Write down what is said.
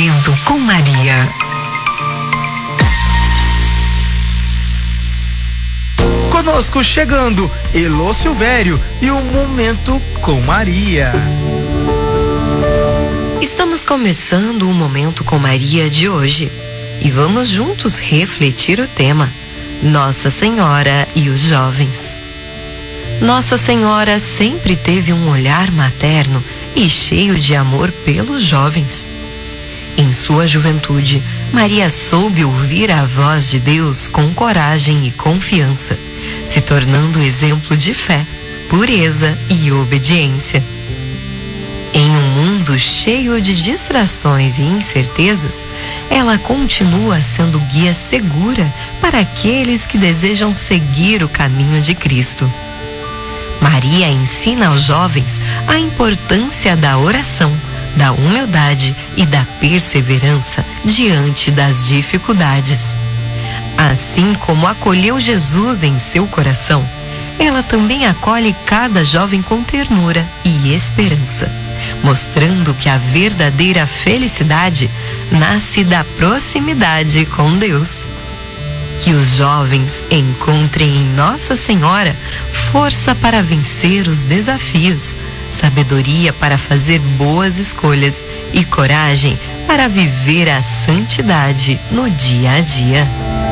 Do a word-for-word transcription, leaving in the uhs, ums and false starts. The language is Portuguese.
Momento com Maria. Conosco chegando Elô Silvério e o Momento com Maria. Estamos começando o Momento com Maria de hoje e vamos juntos refletir o tema Nossa Senhora e os jovens. Nossa Senhora sempre teve um olhar materno e cheio de amor pelos jovens. Em sua juventude, Maria soube ouvir a voz de Deus com coragem e confiança, se tornando exemplo de fé, pureza e obediência. Em um mundo cheio de distrações e incertezas, ela continua sendo guia segura para aqueles que desejam seguir o caminho de Cristo. Maria ensina aos jovens a importância da oração, da humildade e da perseverança diante das dificuldades. Assim como acolheu Jesus em seu coração, ela também acolhe cada jovem com ternura e esperança, mostrando que a verdadeira felicidade nasce da proximidade com Deus. Que os jovens encontrem em Nossa Senhora força para vencer os desafios, sabedoria para fazer boas escolhas e coragem para viver a santidade no dia a dia.